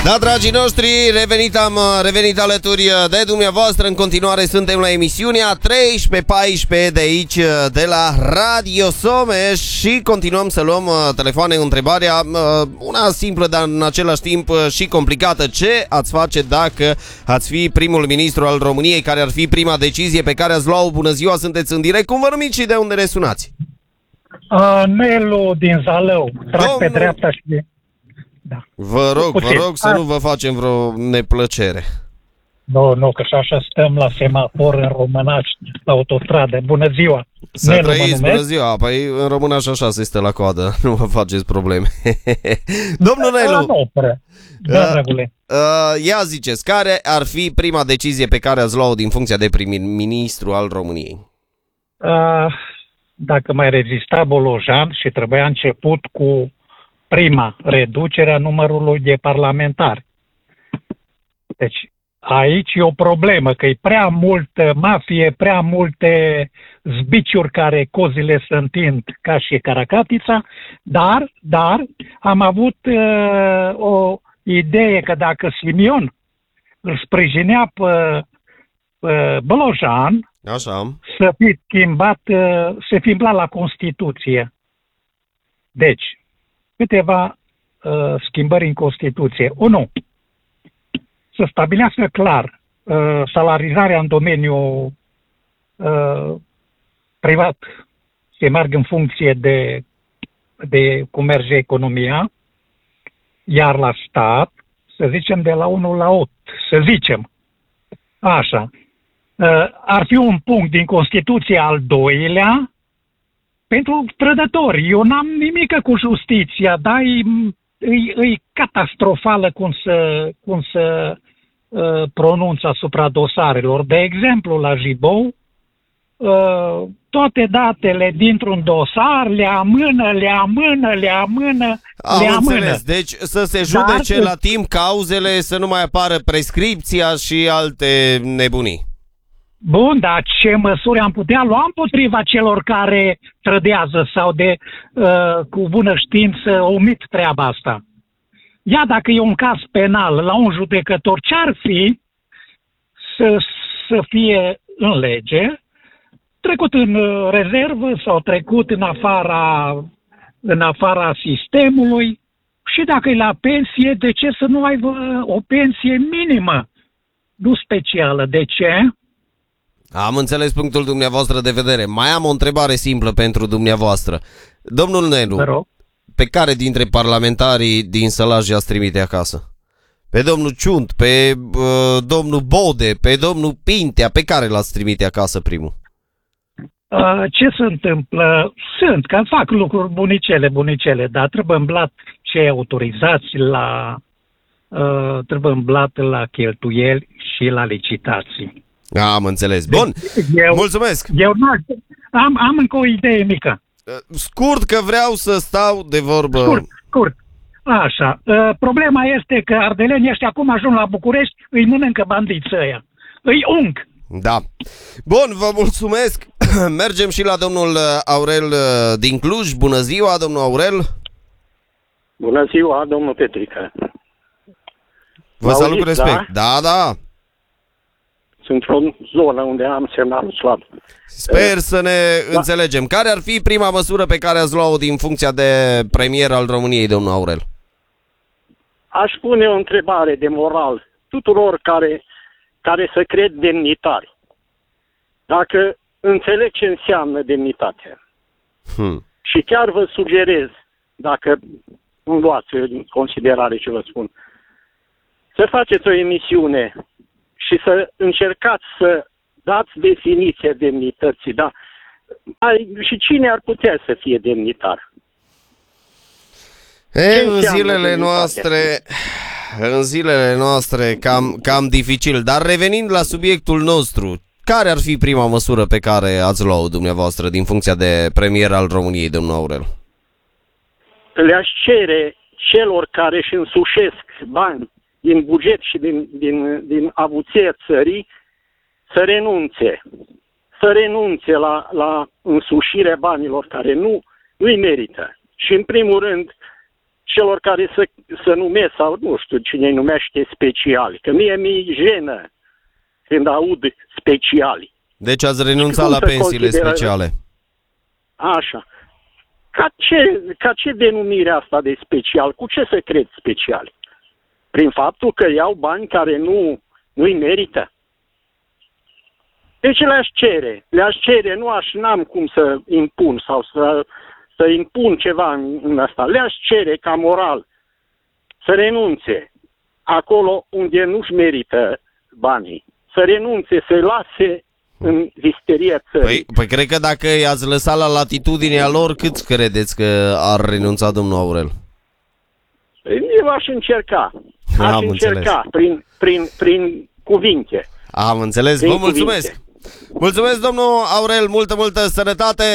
Da, dragii noștri, am revenit alături de dumneavoastră. În continuare suntem la emisiunea 13-14 de aici, de la Radio Someș, și continuăm să luăm telefoane. Întrebarea, una simplă, dar în același timp și complicată: ce ați face dacă ați fi primul ministru al României? Care ar fi prima decizie pe care ați luat-o? Bună ziua, sunteți în direct. Cum vă numiți și de unde ne sunați? Nelu din Zalău. Trag pe dreapta și... Da. Vă rog să nu vă facem vreo neplăcere. Nu, că și așa stăm la semafor în Românaș, la autostradă. Bună ziua! Să trăiți, bună ziua! Păi în Românaș așa se stă la coadă, nu vă faceți probleme. Domnul Nelu, nu prea. Da, dragule. Ia ziceți, care ar fi prima decizie pe care ați luat-o din funcția de prim-ministru al României? Dacă mai rezista Bolojan și trebuia început cu prima, reducerea numărului de parlamentari. Deci aici e o problemă, că e prea multă mafie, prea multe zbiciuri care cozile se întind ca și caracatița, dar am avut o idee că dacă Simion îl sprijinea pe Bolojan, așa, să fi umblat la Constituție. Deci, câteva schimbări în Constituție. 1. Să stabilească clar salarizarea în domeniul privat, să meargă în funcție de cum merge economia, iar la stat, să zicem de la 1 la 8, să zicem. Așa. Ar fi un punct din Constituție al doilea pentru trădători. Eu n-am nimic cu justiția, dar e catastrofală cum să pronunță asupra dosarelor. De exemplu, la Jibou, toate datele dintr-un dosar le amână. Am înțeles. Deci să se judece la timp cauzele, să nu mai apară prescripția și alte nebunii. Bun, dar ce măsuri am putea lua împotriva celor care trădează sau cu bună știință omit treaba asta? Ia dacă e un caz penal la un judecător, ce-ar fi să fie în lege, trecut în rezervă sau trecut în afara sistemului, și dacă e la pensie, de ce să nu aibă o pensie minimă, nu specială? De ce? Am înțeles punctul dumneavoastră de vedere. Mai am o întrebare simplă pentru dumneavoastră. Domnul Nelu, pe care dintre parlamentarii din Sălaj i-ați trimite acasă? Pe domnul Ciunt, pe domnul Bode, pe domnul Pintea, pe care l-ați trimite acasă primul? Ce se întâmplă? Că fac lucruri bunicele, dar trebuie îmblat cei autorizați trebuie îmblat la cheltuieli și la licitații. Am înțeles. Bun, mulțumesc. Eu am încă o idee mică. Scurt, că vreau să stau de vorbă. Scurt. Așa. Problema este că ardelenii ăștia acum ajung la București, îi mănâncă bandiții ăia. Îi ung. Da. Bun, vă mulțumesc. Mergem și la domnul Aurel din Cluj. Bună ziua, domnul Aurel. Bună ziua, domnul Petrică. Vă salut cu respect. Da. Sunt într-o zonă unde am semnalul slab. Sper să ne înțelegem. Care ar fi prima măsură pe care ați luat-o din funcția de premier al României, domnul Aurel? Aș pune o întrebare de moral tuturor care se cred demnitari. Dacă înțeleg ce înseamnă demnitate. Și chiar vă sugerez, dacă nu luați în considerare ce vă spun, să faceți o emisiune și să încercați să dați definiția demnității, da? Și cine ar putea să fie demnitar? În zilele noastre cam dificil, dar revenind la subiectul nostru, care ar fi prima măsură pe care ați luat-o dumneavoastră din funcția de premier al României, domnul Aurel? Le-aș cere celor care își însușesc bani din buget și din avuția țării să renunțe la însușirea banilor care nu îi merită. Și în primul rând celor care să numesc, sau nu știu cine îi numește speciali. Că mie mi-e jenă când aud speciali. Deci ați renunțat la pensiile speciale. Așa. Ca ce denumire asta de special? Cu ce să cred special? Prin faptul că iau bani care nu-i merită? Deci le-aș cere, n-am cum să impun sau să impun ceva în asta. Le-aș cere ca moral să renunțe acolo unde nu-și merită banii. Să renunțe, să-i lase în visteria țării. Păi cred că dacă i-ați lăsat la latitudinea lor, cât credeți că ar renunța domnul Aurel? Eu aș încerca. Am înțeles. Prin cuvinte. Am înțeles, vă mulțumesc. Mulțumesc, domnul Aurel, multă sănătate.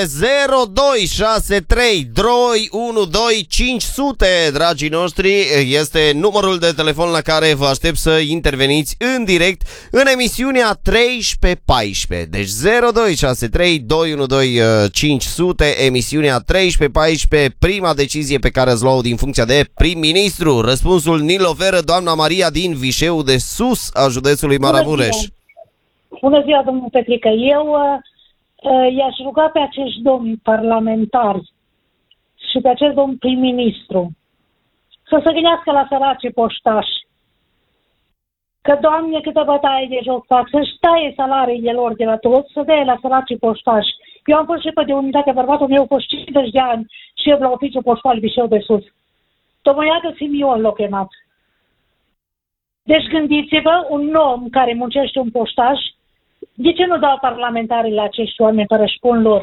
0263 212 500, dragii noștri, este numărul de telefon la care vă aștept să interveniți în direct în emisiunea 13-14. Deci 0263 212 500, emisiunea 13-14, prima decizie pe care ați luat-o din funcția de prim-ministru. Răspunsul ni-l oferă doamna Maria din Vișeu de Sus a județului Maramureș. Bună ziua, domnul Petrică. Eu i-aș ruga pe acești domni parlamentari și pe acest domn prim-ministru să se gândească la săracii poștași. Că, Doamne, câtă bătaie de joc fac, să-și taie salariile lor de la toți, să dea la săracii poștași. Eu am fost șefă de unitate, bărbatul meu a fost 50 de ani șef la oficiul poștal Vișeu de Sus. Tomoiagă Simion l-a chemat. Deci gândiți-vă, un om care muncește un poștaș, de ce nu dau parlamentarii la acești oameni fără își pun lor?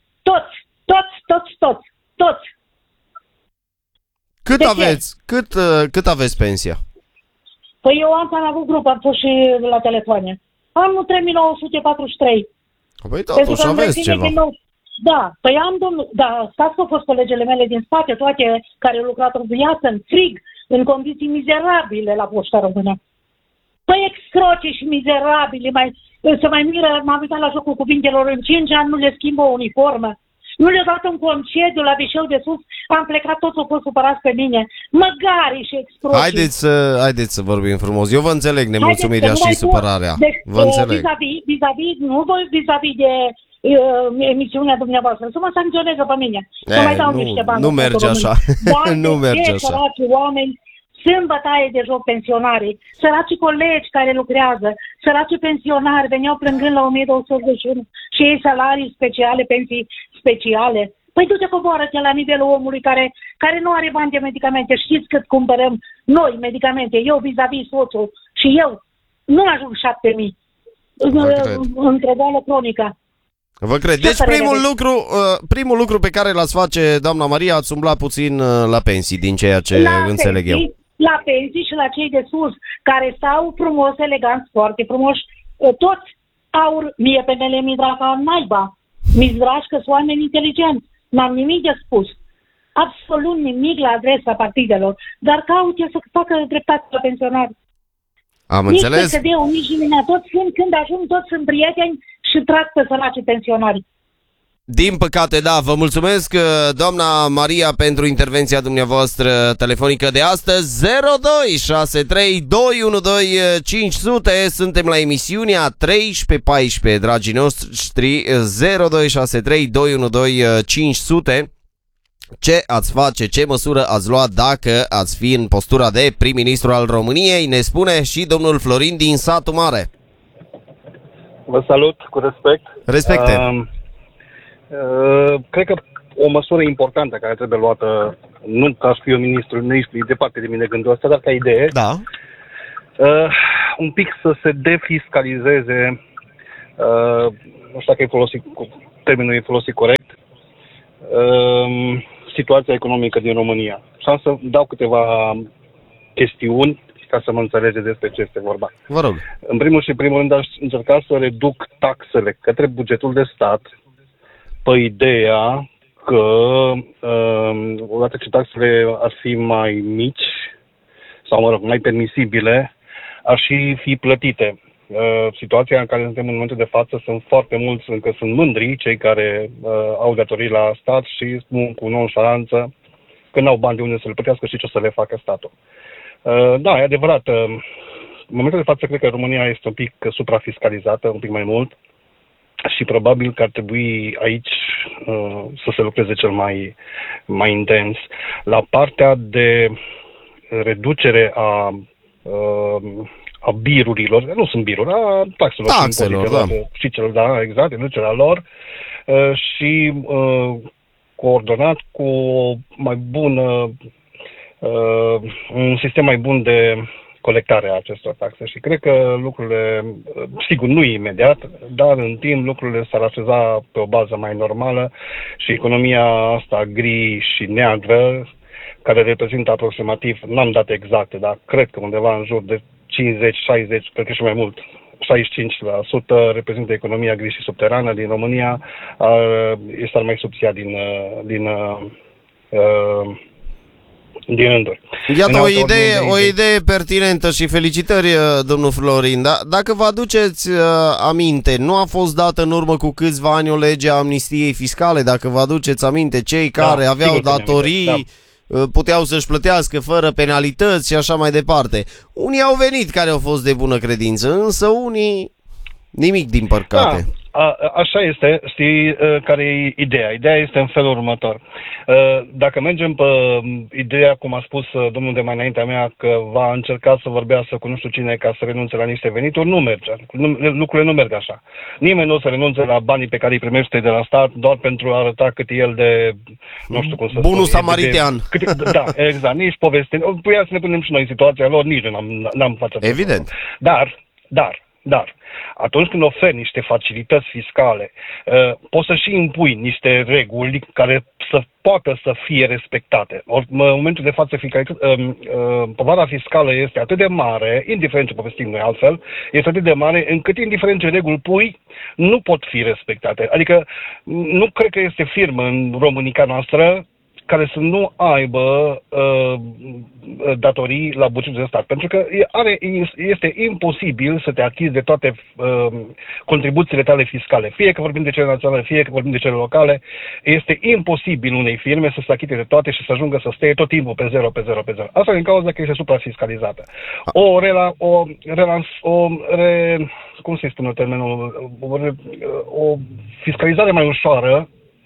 Toți. Cât aveți pensia? Păi eu am avut grup, am fost și la telefoane. Am 3943. Păi totuși aveți ceva. Da, păi stați că au fost colegele mele din spate, toate care au lucrat în viață, în frig, în condiții mizerabile la Poșta Română. Păi excroce și mizerabile, să mai miră, m-am uitat la jocul cuvintelor, în 5 ani nu le schimbă o uniformă. Nu le-au dat un concediu la Vișeu de Sus, am plecat, toți au fost supărați pe mine. Măgari și excroce. Haideți să vorbim frumos. Eu vă înțeleg nemulțumirea și supărarea. Deci, vă înțeleg. Vis-a-vis de emisiunea dumneavoastră, să mă sancționeze pe mine. Să mai dau niște bani. Nu merge așa. Nu merge așa. Oameni sunt bătaie de joc pensionarii, săracii colegi care lucrează, săracii pensionari veneau plângând la 1281 și ei salarii speciale, pensii speciale. Păi du-te coboară-te la nivelul omului care nu are bani de medicamente. Știți cât cumpărăm noi medicamente? Eu vis-a-vis soțul și eu nu ajung 7.000 între boală cronică. Vă cred. Deci primul lucru pe care l-ați face, doamna Maria, ați umbla puțin la pensii, din ceea ce înțeleg eu. La pensii și la cei de sus, care stau frumos, eleganți, foarte frumoși, toți au, mie pe mele mi-i drag ca naiba. Mi-i drag că sunt oameni inteligenți. N-am nimic de spus. Absolut nimic la adresa partidelor. Dar caute să facă dreptate la pensionari. Am înțeles. Nici PSD-ul, nici nimeni. Toți sunt, când ajung, toți sunt prieteni și trag pe săracii pensionari. Din păcate, da, vă mulțumesc, doamna Maria, pentru intervenția dumneavoastră telefonică de astăzi. 0263 212 500, suntem la emisiunea 13-14, dragii noștri, 0263 212 500. Ce ați face, ce măsură ați luat dacă ați fi în postura de prim-ministru al României? Ne spune și domnul Florin din Satul Mare. Vă salut, cu respect. Respecte. Cred că o măsură importantă care trebuie luată, nu că aș fi eu ministru, nu ești departe de mine gândul ăsta, dar ca idee, da. Un pic să se defiscalizeze, nu știu dacă termenul e folosit corect, situația economică din România. Și am să dau câteva chestiuni ca să mă înțelege despre ce este vorba. Vă rog. În primul rând aș încerca să reduc taxele către bugetul de stat, pe ideea că odată ce taxele ar fi mai mici sau, mai permisibile, ar și fi plătite. Situația în care suntem în momentul de față, sunt foarte mulți sunt mândri cei care au datorii la stat și spun cu nonșalanță că n-au bani de unde să le plătească și ce o să le facă statul. Da, e adevărat. În momentul de față, cred că România este un pic suprafiscalizată, un pic mai mult, și probabil că ar trebui aici să se lucreze cel mai intens. La partea de reducere a birurilor, nu sunt biruri, a taxelor da. Și celor, da, exact, reducerea lor și coordonat cu o mai bună, un sistem mai bun de colectare a acestor taxe. Și cred că lucrurile, sigur, nu imediat, dar în timp lucrurile s-ar așeza pe o bază mai normală și economia asta gri și neagră, care reprezintă aproximativ, n-am date exacte, dar cred că undeva în jur de 50, 60, cred că și mai mult, 65% reprezintă economia gri și subterană din România, este mai subția din rânduri. Iată o idee pertinentă și felicitări, domnul Florin. Da? Dacă vă aduceți aminte, nu a fost dată în urmă cu câțiva ani o lege a amnistiei fiscale? Dacă vă aduceți aminte, cei care aveau datorii puteau să-și plătească fără penalități și așa mai departe. Unii au venit care au fost de bună credință, însă unii nimic, din păcate. Așa este. Știi care e ideea? Ideea este în felul următor. Dacă mergem pe ideea, cum a spus domnul de mai înaintea mea, că va încerca să vorbească cu nu știu cine ca să renunțe la niște venituri, nu merge. Lucrurile nu merg așa. Nimeni nu o să renunțe la banii pe care îi primește de la stat doar pentru a arăta cât e el de, nu știu cum să spun. Bunul samaritean. Da, exact. Nici poveste. Putea să ne punem și noi în situația lor, nici n-am face. Evident. Dar, atunci când oferi niște facilități fiscale, poți să și impui niște reguli care să poată să fie respectate. În momentul de față, povara fiscală este atât de mare, indiferent ce povestim noi altfel, este atât de mare încât, indiferent ce reguli pui, nu pot fi respectate. Adică, nu cred că este firmă în România noastră care să nu aibă datorii la bugetul de stat. Pentru că este imposibil să te achizi de toate contribuțiile tale fiscale. Fie că vorbim de cele naționale, fie că vorbim de cele locale, este imposibil unei firme să se achite de toate și să ajungă să stea tot timpul pe zero. Asta din cauza că este suprafiscalizată. Cum se spune termenul? O fiscalizare mai ușoară,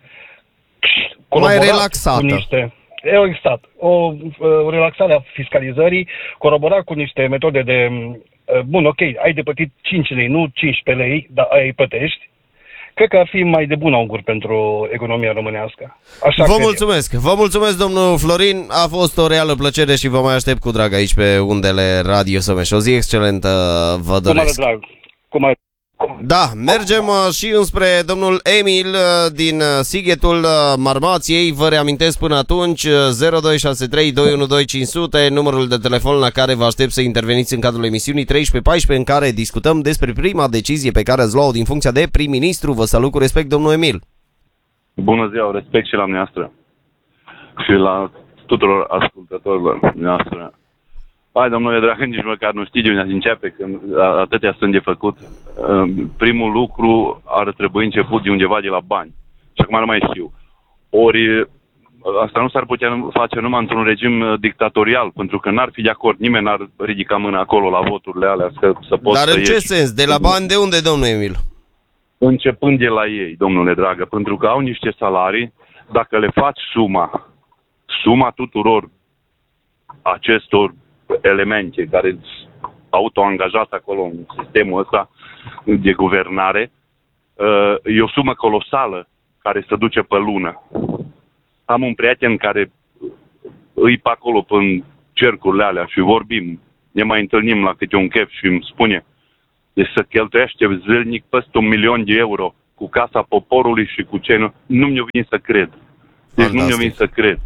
mai relaxată. Exact. O relaxare a fiscalizării, coroborat cu niște metode de bun, ok, ai de plătit 5 lei, nu 15 lei, dar ai plătești. Cred că ar fi mai de bun augur pentru economia românească. Vă mulțumesc. Vă mulțumesc, domnul Florin. A fost o reală plăcere și vă mai aștept cu drag aici pe undele Radio Someș. O zi excelentă vă doresc. Cu mare drag. Da, mergem și înspre domnul Emil din Sighetul Marmației. Vă reamintesc până atunci 0263 212 500, numărul de telefon la care vă aștept să interveniți în cadrul emisiunii 13-14, în care discutăm despre prima decizie pe care ați luat-o din funcția de prim-ministru. Vă salut cu respect, domnul Emil. Bună ziua, respect și la dumneavoastră și la tuturor ascultătorilor dumneavoastră. Hai, domnule dragă, nici măcar nu știi de unde începe, când atâtea sunt de făcut. Primul lucru ar trebui început de undeva de la bani. Și acum nu mai știu. Ori asta nu s-ar putea face numai într-un regim dictatorial, pentru că n-ar fi de acord, nimeni n-ar ridica mâna acolo la voturile alea să poți. Dar în ce sens? De la bani de unde, domnule Emil? Începând de la ei, domnule dragă, pentru că au niște salarii, dacă le faci suma tuturor acestor elemente care sunt autoangajați acolo în sistemul ăsta de guvernare, e o sumă colosală care se duce pe lună. Am un prieten care îi pe acolo până cercurile alea și vorbim, ne mai întâlnim la câte un chef și îmi spune deci să cheltuiește zilnic peste 1.000.000 de euro cu Casa Poporului și cu ce nu mi-o vin să cred. Deci nu mi-o vin să cred.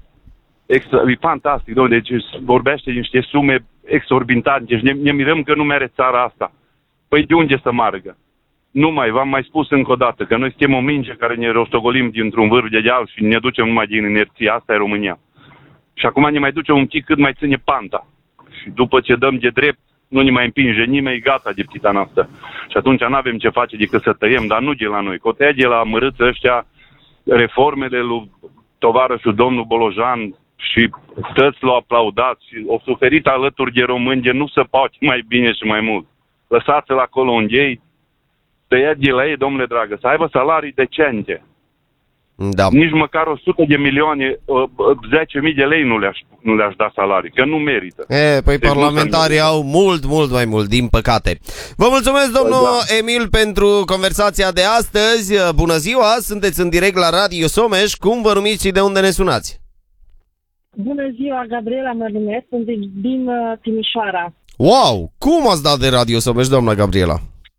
E fantastic, domnule, deci vorbește de niște sume exorbitante și ne mirăm că nu mere țara asta. Păi de unde să margă? V-am mai spus încă o dată, că noi suntem o minge care ne rostogolim dintr-un vârf de deal și ne ducem numai din inerție. Asta e România. Și acum ne mai ducem un pic cât mai ține panta. Și după ce dăm de drept, nu ne mai împinge nimeni, gata de ptita noastră. Și atunci nu avem ce face decât să tăiem, dar nu de la noi. Cotea de la mărâță ăștia, reformele lui tovarășul domnul Bolojan, și toți l-au aplaudat și au suferit alături de români, de nu se poate mai bine și mai mult. Lăsați-l acolo unde ei, tăiați de la ei, domnule dragă, să aibă salarii decente. Da. Nici măcar 100 de milioane, 10.000 de lei nu le-aș da salarii, că nu merită. Păi deci parlamentarii au mult mai mult, din păcate. Vă mulțumesc, domnul Emil, pentru conversația de astăzi. Bună ziua, sunteți în direct la Radio Someș. Cum vă numiți și de unde ne sunați? Bună ziua, Gabriela mă numesc, sunt din Timișoara. Wow, cum ați dat de Radio Someș, doamna Gabriela?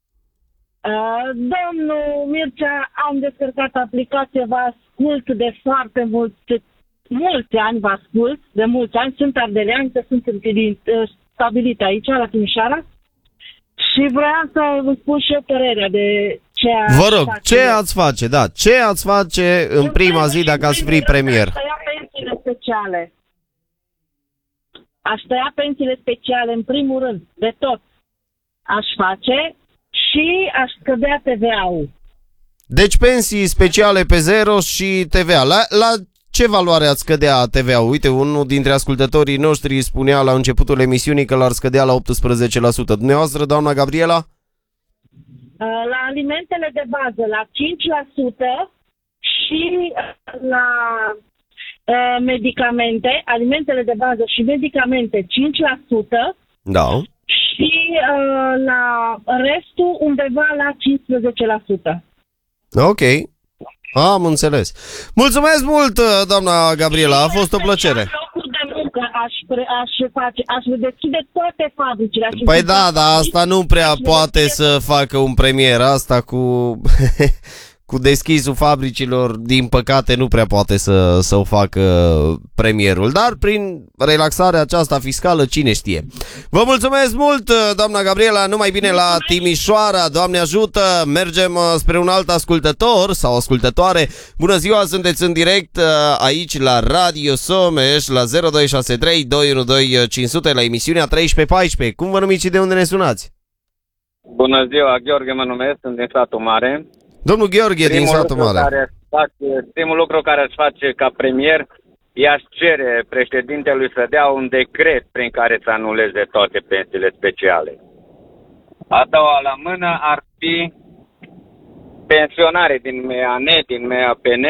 Domnul Mircea, am descărcat aplicație, vă ascult de foarte mulți ani, vă ascult, de mulți ani, sunt ardelean, sunt stabilit aici, la Timișoara, și vreau să vă spun și eu părerea de ce Vă rog, ce ați face, da, ce ați face în prima zi dacă ați fi premier? Aș tăia pensiile speciale. Aș tăia pensiile speciale, în primul rând, de tot. Aș face și aș scădea TVA-ul. Deci pensii speciale pe zero și TVA. La ce valoare ați scădea TVA-ul? Uite, unul dintre ascultătorii noștri spunea la începutul emisiunii că l-ar scădea la 18%. Dumneavoastră, doamna Gabriela? La alimentele de bază la 5% și la medicamente, alimentele de bază și medicamente 5%. Da. Și la restul undeva la 15%. Ok. Am înțeles. Mulțumesc mult, doamna Gabriela, a fost o plăcere. Locul de muncă aș deschide toate fabricile. Păi da, dar asta nu prea poate să facă un premier. Asta cu deschisul fabricilor, din păcate, nu prea poate să o facă premierul. Dar prin relaxarea aceasta fiscală, cine știe. Vă mulțumesc mult, doamna Gabriela, numai bine la Timișoara. Doamne ajută, mergem spre un alt ascultător sau ascultătoare. Bună ziua, sunteți în direct aici la Radio Someș, la 0263 212 500, la emisiunea 13-14. Cum vă numiți și de unde ne sunați? Bună ziua, Gheorghe mă numesc, sunt din Satul Mare. Domnul Gheorghe din Satul Mare. Primul lucru care aș face ca premier, i-aș cere președintelui să dea un decret prin care să anuleze toate pensiile speciale. A doua la mână ar fi pensionare din MEAN, din MEAPN,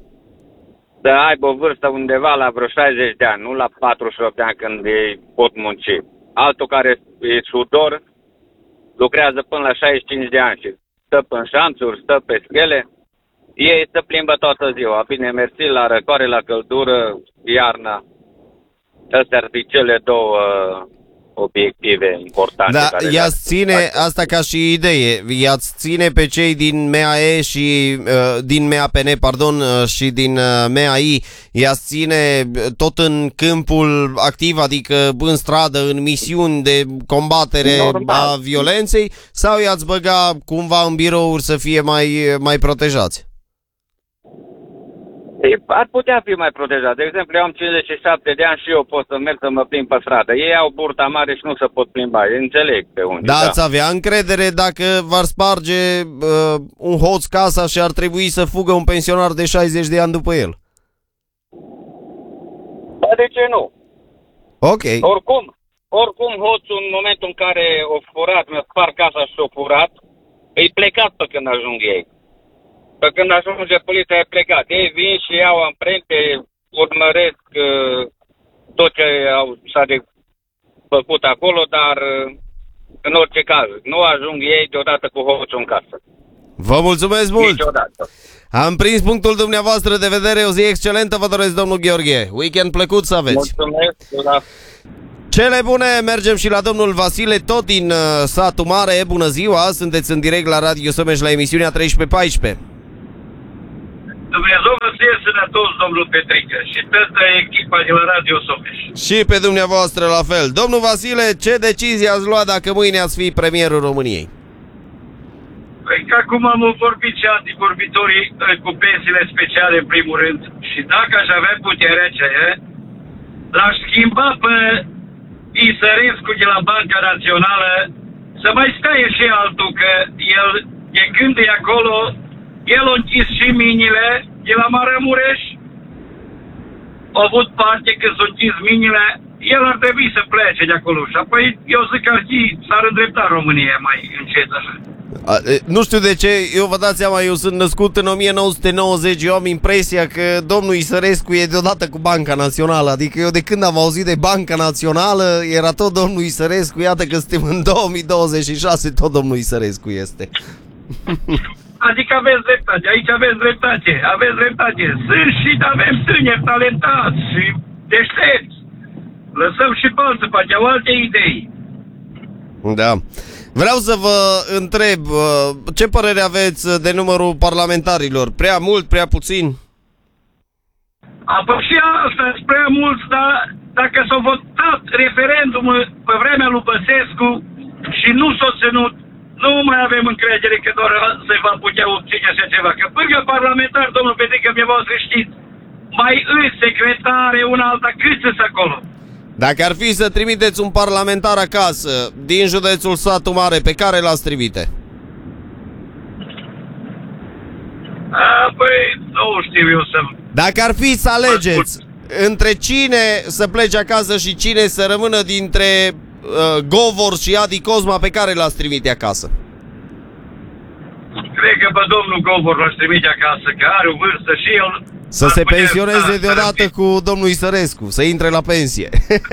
să aibă o vârstă undeva la vreo 60 de ani, nu la 48 de ani când ei pot munci. Altul care e sudor, lucrează până la 65 de ani și stă pe șanțuri, stă pe schele, ei se plimbă toată ziua. Bine, mersi, la răcoare, la căldură, iarna. Astea ar fi cele două obiective importante. Da, i-ați ține, asta ca și idee, i-ați ține pe cei din MEAE și din MEAPN, pardon, și din MEAI, i-ați ține tot în câmpul activ, adică în stradă, în misiuni de combatere a violenței, sau i-ați băga cumva în birouri să fie mai protejați? Ar putea fi mai protejat. De exemplu, eu am 57 de ani și eu pot să merg să mă plimb pe stradă. Ei au burta mare și nu se pot plimba. Înțeleg pe unde. Da, ați avea încredere dacă v-ar sparge un hoț casa și ar trebui să fugă un pensionar de 60 de ani după el? Ba, de ce nu? Ok. Oricum hoțul, în momentul în care o furat, mi-a spart casa și o furat, e plecat pe când ajung ei. Că când ajunge poliția e plecat. Ei vin și iau amprente, urmăresc tot ce s-a făcut acolo, dar în orice caz, nu ajung ei deodată cu hoțul în casă. Vă mulțumesc mult! Niciodată. Am prins punctul dumneavoastră de vedere, o zi excelentă vă doresc, domnul Gheorghe. Weekend plăcut să aveți! Mulțumesc! Da. Cele bune, mergem și la domnul Vasile, tot din Satul Mare. Bună ziua, sunteți în direct la Radio Someș la emisiunea 13-14. Dumnezeu vă fie sănătos, domnul Petrică, și toată echipa de la Radio Someș. Și pe dumneavoastră la fel. Domnul Vasile, ce decizie ați luat dacă mâine ați fi premierul României? Păi că acum am vorbit și antivorbitorii cu pensiile speciale în primul rând. Și dacă aș avea puterea aceea, l-aș schimba pe Isărescu de la Banca Națională să mai stai și altul, că el, de când e acolo, el a închis și minile de la Maramureș au avut parte când s-au închis minile, el ar trebui să plece de acolo. Și apoi eu zic că s-ar îndrepta România mai încet așa. Nu știu de ce, eu vă dați seama, eu sunt născut în 1990, eu am impresia că domnul Isărescu e deodată cu Banca Națională. Adică eu de când am auzit de Banca Națională, era tot domnul Isărescu, iată că suntem în 2026, tot domnul Isărescu este. Adică aveți dreptate, aici aveți dreptate. Sunt și avem tâneri talentați și deștepți. Lăsăm și pe alții, poate au alte idei. Da. Vreau să vă întreb, ce părere aveți de numărul parlamentarilor? Prea mult, prea puțin? Apoi și asta, prea mulți, dar dacă s-a votat referendumul pe vremea lui Băsescu și nu s-a ținut, nu mai avem încredere că doar se va putea obține așa ceva. Că până parlamentar, domnul Petrică, dumneavoastră știți, mai îți secretare, una alta, cât sunt acolo. Dacă ar fi să trimiteți un parlamentar acasă din județul Satu Mare, pe care l-ați trimite? Păi, nu știu eu să... Dacă ar fi să alegeți între cine să plece acasă și cine să rămână dintre Govor și Adi Cosma, pe care l-ați trimite acasă? Cred că pe domnul Govor l-aș trimite acasă, că are o vârstă și el... Să se pensioneze deodată cu domnul Isărescu, să intre la pensie.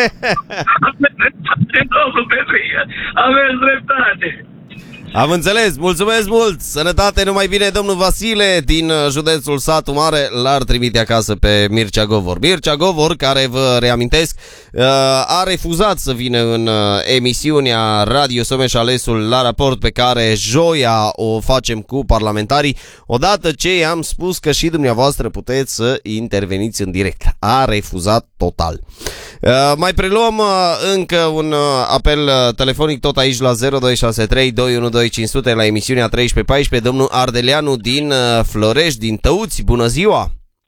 Domnul Petrică, aveți dreptate. Am înțeles, mulțumesc mult. Sănătate, numai bine. Domnul Vasile din județul Satu Mare l-ar trimite acasă pe Mircea Govor. Mircea Govor, care, vă reamintesc, a refuzat să vină în emisiunea Radio Someș Alesul la raport, pe care joia o facem cu parlamentarii, odată ce i-am spus că și dumneavoastră puteți să interveniți în direct. A refuzat total. Mai preluăm încă un apel telefonic tot aici la 0263 212 500 la emisiunea 13-14. Domnul Ardeleanu din Florești, din Tăuți, bună ziua!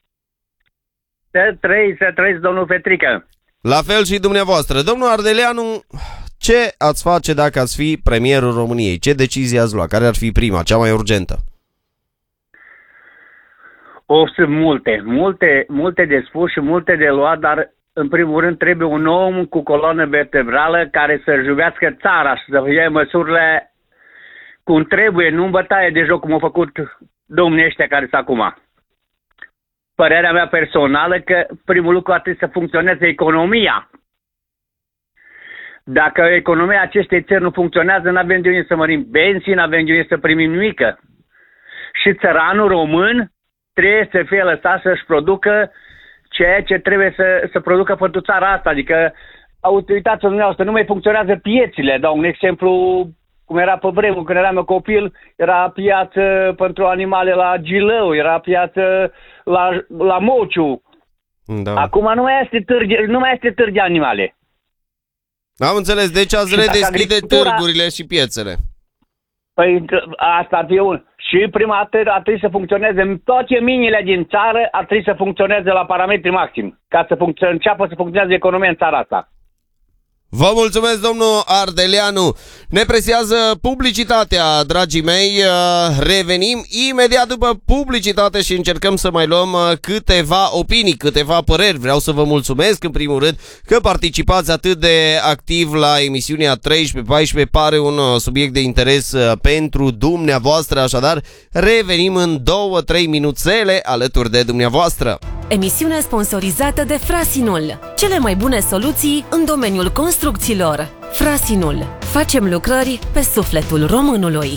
Să trăiți, domnul Petrică. La fel și dumneavoastră. Domnul Ardeleanu, ce ați face dacă ați fi premierul României? Ce decizie ați lua? Care ar fi prima, cea mai urgentă? Sunt multe de spus și multe de luat, dar în primul rând trebuie un om cu coloană vertebrală care să-și iubească țara și să fie măsurile cum trebuie, nu în bătaie de joc cum au făcut domnii ăștia care sunt acum. Părerea mea personală că primul lucru ar trebui să funcționeze economia. Dacă economia acestei țări nu funcționează, nu avem de unde să mărim pensii, nu avem de unde să primim nimică. Și țăranul român trebuie să fie lăsat să-și producă ceea ce trebuie să producă pentru țara asta. Adică, uitați-vă dumneavoastră, nu mai funcționează piețile. Dau un exemplu, cum era pe vremuri, când eram eu copil, era piață pentru animale la Gilău, era piață la Mociu. Da. Acum nu mai este târg de animale. Am înțeles, deci ați redeschide târgurile și piețele. Păi asta ar fi un... Și prima dată ar trebui să funcționeze, toate miniile din țară ar trebui să funcționeze la parametri maxim, ca să înceapă să funcționeze economia în țara asta. Vă mulțumesc, domnul Ardeleanu. Ne presează publicitatea, dragii mei. Revenim imediat după publicitate și încercăm să mai luăm câteva opinii, câteva păreri. Vreau să vă mulțumesc, în primul rând, că participați atât de activ la emisiunea 13-14. Pare un subiect de interes pentru dumneavoastră, așadar revenim în 2-3 minuțele alături de dumneavoastră. Emisiune sponsorizată de Frasinul. Cele mai bune soluții în domeniul construcțiilor. Frasinul. Facem lucrări pe sufletul românului.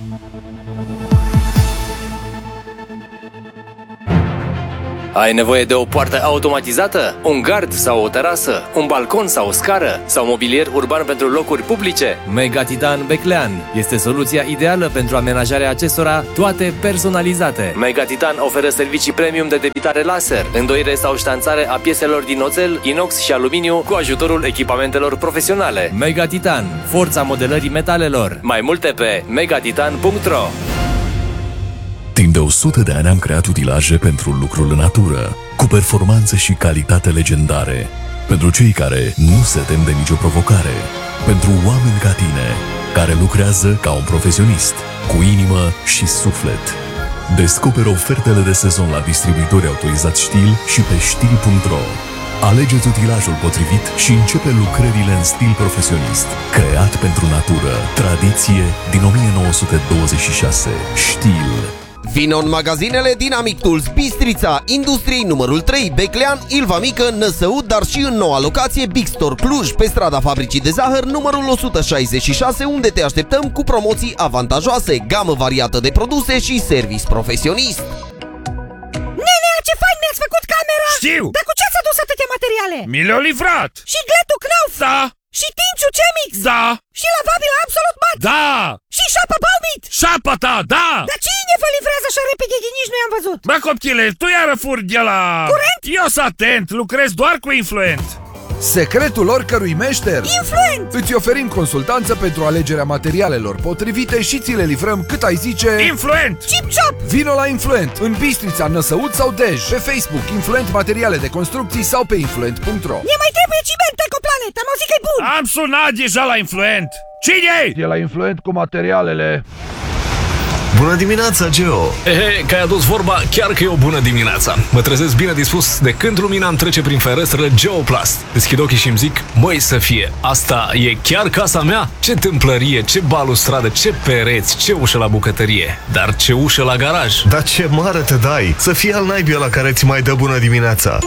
Ai nevoie de o poartă automatizată? Un gard sau o terasă? Un balcon sau o scară? Sau mobilier urban pentru locuri publice? Megatitan Beclean este soluția ideală pentru amenajarea acestora, toate personalizate. Megatitan oferă servicii premium de debitare laser, îndoire sau ștanțare a pieselor din oțel, inox și aluminiu cu ajutorul echipamentelor profesionale. Megatitan, forța modelării metalelor. Mai multe pe megatitan.ro. Timp de 100 de ani am creat utilaje pentru lucrul în natură, cu performanțe și calitate legendare. Pentru cei care nu se tem de nicio provocare. Pentru oameni ca tine, care lucrează ca un profesionist, cu inimă și suflet. Descoperă ofertele de sezon la distribuitori autorizați Stihl și pe Stihl.ro. Alegeți utilajul potrivit și începe lucrările în stil profesionist. Creat pentru natură. Tradiție din 1926. Stihl. Vino în magazinele Dynamic Tools Bistrița, Industriei numărul 3, Beclean, Ilva Mică, Năsăud, dar și în noua locație Big Store Cluj, pe strada Fabricii de Zahăr, numărul 166, unde te așteptăm cu promoții avantajoase, gamă variată de produse și service profesionist. Nenea, ce fain mi-ați făcut camera! Știu! Dar cu ce ați adus atâtea materiale? Mi le-au livrat! Și gletul Knauf? Da! Și Tinciu Chemix? Da! Și lavabil Absolut Mat? Da! Și șapa Baumit? Șapa ta, da! Dar cine vă livrează așa repede, nici nu i-am văzut? Bă, copchile, tu iară furi de la... Curent? Eu sunt atent, lucrez doar cu Influent. Secretul oricărui meșter? Influent! Îți oferim consultanță pentru alegerea materialelor potrivite și ți le livrăm cât ai zice... Influent! Chip-chop! Vino la Influent, în Bistrița, Năsăud sau Dej, pe Facebook, Influent Materiale de Construcții sau pe influent.ro. Ne mai trebuie ciment Ecoplanet, am auzit că e bun! Am sunat deja la Influent. Cine-i? E la Influent cu materialele. Bună dimineața, Geo! Că ai adus vorba, chiar că e o bună dimineața. Mă trezesc bine dispus de când lumina îmi trece prin ferestră Geoplast. Deschid ochii și îmi zic, măi să fie, asta e chiar casa mea? Ce tâmplărie, ce balustradă, ce pereți, ce ușă la bucătărie, dar ce ușă la garaj. Dar ce mare te dai! Să fie al naibii ăla care ți mai dă bună dimineața!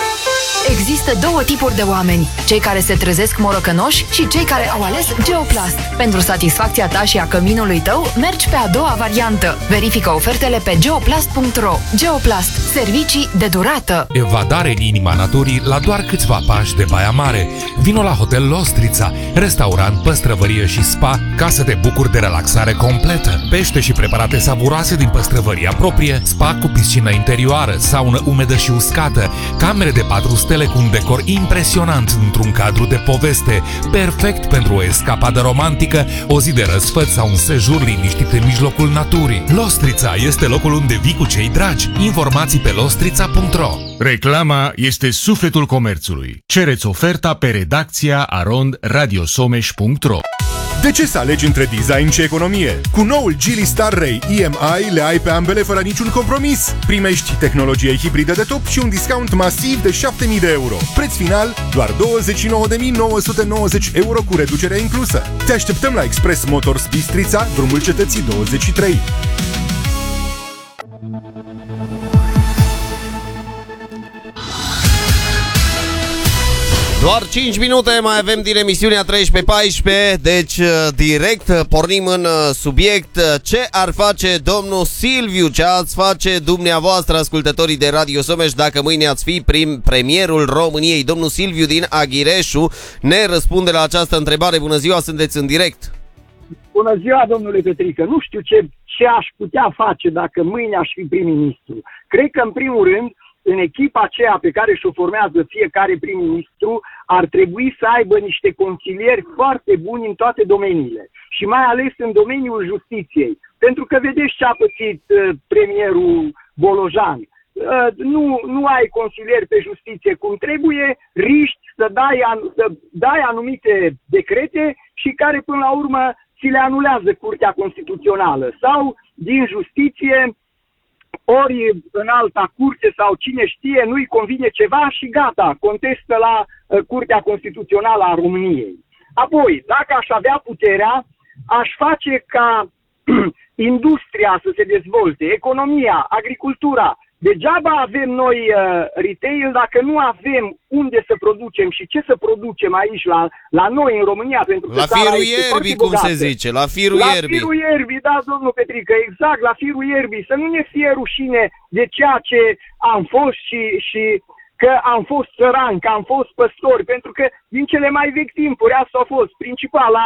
Există două tipuri de oameni, cei care se trezesc morocănoși și cei care au ales Geoplast. Pentru satisfacția ta și a căminului tău, mergi pe a doua variantă. Verifică ofertele pe geoplast.ro. Geoplast. Servicii de durată. Evadare în inima naturii la doar câțiva pași de Baia Mare. Vino la Hotel Lostrița, restaurant, păstrăvărie și spa, ca să te bucuri de relaxare completă. Pește și preparate savuroase din păstrăvăria proprie, spa cu piscină interioară, saună umedă și uscată, camere de 4 stele cu un decor impresionant într-un cadru de poveste, perfect pentru o escapadă romantică, o zi de răsfăț sau un sejur liniștit în mijlocul naturii. Lostrița este locul unde vii cu cei dragi. Informații pe lostrița.ro. Reclama este sufletul comerțului. Cereți oferta pe redacția arondradiosomeș.ro. De ce să alegi între design și economie? Cu noul Geely Star Ray EMI le ai pe ambele fără niciun compromis. Primești tehnologie hibridă de top și un discount masiv de 7.000 de euro. Preț final doar 29.990 euro cu reducere inclusă. Te așteptăm la Express Motors Bistrița, drumul Cetății 23. Doar 5 minute mai avem din emisiunea 13-14, deci direct pornim în subiect. Ce ar face domnul Silviu, ce ați face dumneavoastră, ascultătorii de Radio Someș, dacă mâine ați fi premierul României? Domnul Silviu din Aghireșu ne răspunde la această întrebare. Bună ziua, sunteți în direct. Bună ziua, domnule Petrică. Nu știu ce aș putea face dacă mâine aș fi prim-ministru. Cred că, în primul rând, în echipa aceea pe care și-o formează fiecare prim-ministru, ar trebui să aibă niște consilieri foarte buni în toate domeniile și mai ales în domeniul justiției. Pentru că vedeți ce a pățit premierul Bolojan. Nu ai consilieri pe justiție cum trebuie, riști să dai anumite decrete și care până la urmă ți le anulează Curtea Constituțională. Sau din justiție, ori în alta curte sau cine știe, nu-i convine ceva și gata, contestă la Curtea Constituțională a României. Apoi, dacă aș avea puterea, aș face ca industria să se dezvolte, economia, agricultura. Degeaba avem noi retail dacă nu avem unde să producem și ce să producem aici la noi în România. Pentru că la firul ierbii, cum se zice, la firul ierbii. La firul ierbii, da, domnul Petrică, exact, la firul ierbii. Să nu ne fie rușine de ceea ce am fost și că am fost țăran, că am fost păstori, pentru că din cele mai vechi timpuri asta a fost principala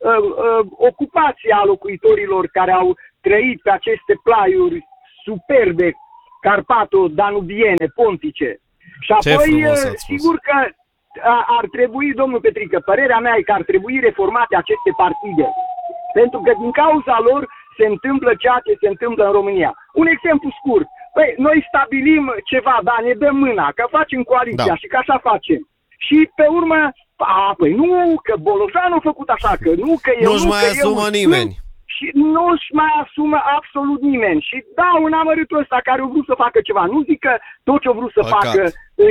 ocupație a locuitorilor care au trăit pe aceste plaiuri superbe, carpato-danubiene, pontice. Și apoi, sigur că ar trebui, domnul Petrică, părerea mea e că ar trebui reformate aceste partide. Pentru că din cauza lor se întâmplă ceea ce se întâmplă în România. Un exemplu scurt. Păi, noi stabilim ceva, da, ne dăm mâna, că facem coaliția și că așa facem. Și pe urmă, păi nu, că Bolojan a făcut așa, că nu, că eu... Nu-și mai asumă nimeni. Și și nu își mai asumă absolut nimeni. Și da, un amărâtul ăsta care a vrut să facă ceva, nu zic că tot ce a vrut să facă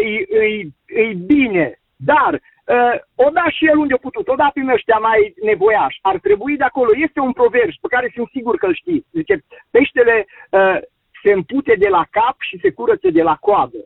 e bine, dar o da și el unde a putut, o da prin ăștia mai nevoiași. Ar trebui de acolo, este un proverb pe care sunt sigur că îl știți. Zice, peștele se împute de la cap și se curăță de la coadă.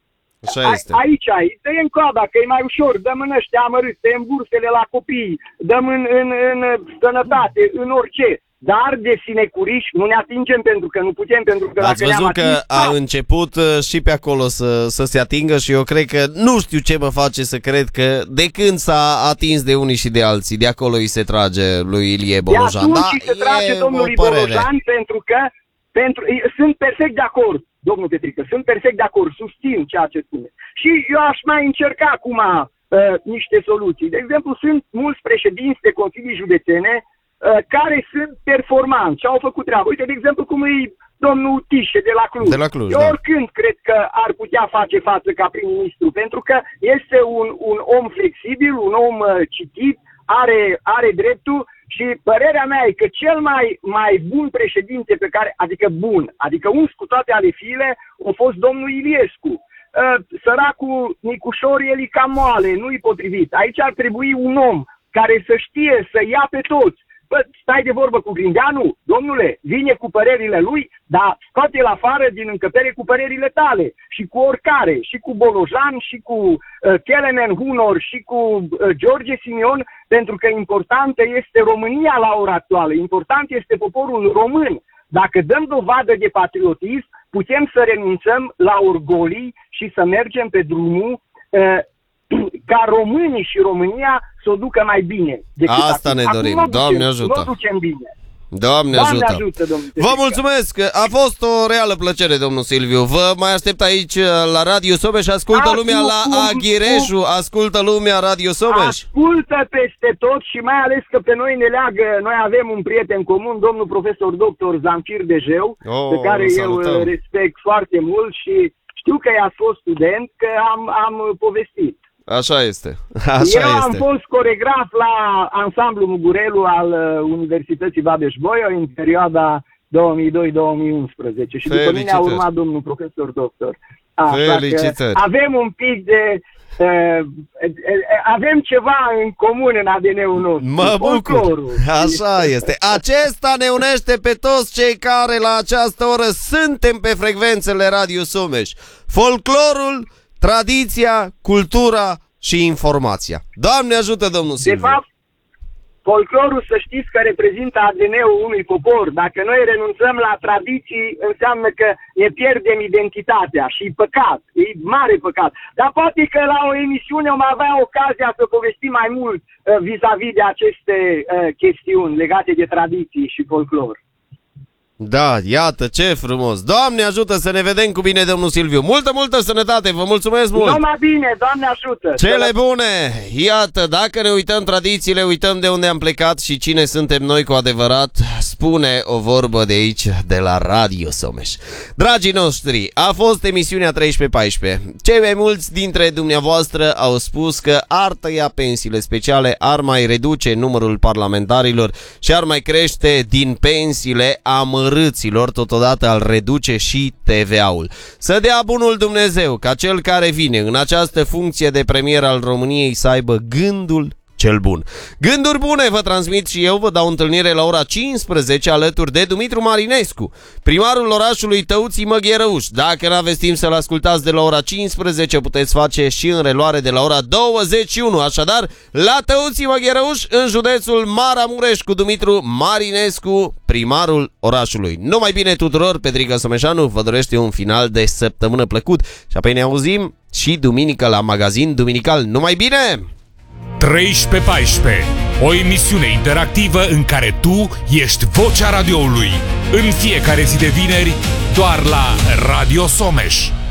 Aici, dă-i în coada, că e mai ușor, dăm în ăștia amărâți, dăm bursele la copii, dăm în sănătate, în orice. Dar de sinecuriși nu ne atingem pentru că nu putem, pentru că ați văzut că a început și pe acolo să se atingă și eu cred că nu știu ce mă face să cred că de când s-a atins de unii și de alții, de acolo îi se trage lui Ilie Bolojan. De atunci se trage domnului Bolojan pentru că sunt perfect de acord, domnul Petrică, sunt perfect de acord, susțin ceea ce spune. Și eu aș mai încerca acum niște soluții. De exemplu, sunt mulți președinți de consilii județene care sunt performanți și au făcut treabă. Uite, de exemplu, cum e domnul Tișe de la Cluj. Eu oricând cred că ar putea face față ca prim-ministru, pentru că este un om flexibil, un om citit, are dreptul. Și părerea mea e că cel mai bun președinte pe care, adică uns cu toate ale fiile, a fost domnul Iliescu. Săracul Nicușor, el e cam moale, nu-i potrivit. Aici ar trebui un om care să știe să ia pe toți. Bă, stai de vorbă cu Grindeanu, domnule, vine cu părerile lui, dar scoate-l afară din încăpere cu părerile tale. Și cu oricare, și cu Bolojan, și cu Kelemen Hunor, și cu George Simion, pentru că importantă este România la ora actuală, important este poporul român. Dacă dăm dovadă de patriotism, putem să renunțăm la orgolii și să mergem pe drumul ca românii și România să o ducă mai bine. Asta ne dorim. Doamne ajută. Nu o ducem bine. Doamne ajută. Vă mulțumesc. A fost o reală plăcere, domnul Silviu. Vă mai aștept aici la Radio Someș. Ascultă lumea la Aghireșu. Ascultă lumea Radio Someș. Ascultă peste tot și mai ales că pe noi ne leagă, noi avem un prieten comun, domnul profesor doctor Zamfir Dejeu, pe care eu îl respect foarte mult și știu că i-a fost student, că am povestit. Așa este. Eu am fost coregraf la ansamblu Mugurelu al Universității Babeș-Bolyai în perioada 2002-2011 și după mine a urmat domnul profesor doctor. Felicitări! Avem un pic de... avem ceva în comun în ADN-ul nostru. Mă bucur! Așa este. Acesta ne unește pe toți cei care la această oră suntem pe frecvențele Radio Someș. Folclorul, tradiția, cultura și informația. Doamne ajută, domnul Silviu! De fapt, folclorul, să știți că reprezintă ADN-ul unui popor. Dacă noi renunțăm la tradiții, înseamnă că ne pierdem identitatea și păcat, e mare păcat. Dar poate că la o emisiune am avea ocazia să povestim mai mult vis-a-vis de aceste chestiuni legate de tradiții și folclor. Da, iată, ce frumos. Doamne ajută să ne vedem cu bine, domnul Silviu. Multă sănătate, vă mulțumesc mult. Numai bine, Doamne ajută. Cele bune. Iată, dacă ne uităm tradițiile, uităm de unde am plecat și cine suntem noi cu adevărat, spune o vorbă de aici, de la Radio Someș. Dragii noștri, a fost emisiunea 13-14. Cei mai mulți dintre dumneavoastră au spus că ar tăia pensiile speciale, ar mai reduce numărul parlamentarilor și ar mai crește din pensiile amărâților, totodată al reduce și TVA-ul. Să dea bunul Dumnezeu ca cel care vine în această funcție de premier al României să aibă gândul cel bun. Gânduri bune vă transmit și eu, vă dau întâlnire la ora 15 alături de Dumitru Marinescu, primarul orașului Tăuții Măgherăuș. Dacă n-aveți timp să-l ascultați de la ora 15, puteți face și în reluare de la ora 21. Așadar, la Tăuții Măgherăuș, în județul Maramureș, cu Dumitru Marinescu, primarul orașului. Numai bine tuturor, Petrica Someșanu vă dorește un final de săptămână plăcut și apoi ne auzim și duminică la magazin duminical. Numai bine! 13-14, o emisiune interactivă în care tu ești vocea radioului. În fiecare zi de vineri, doar la Radio Someș.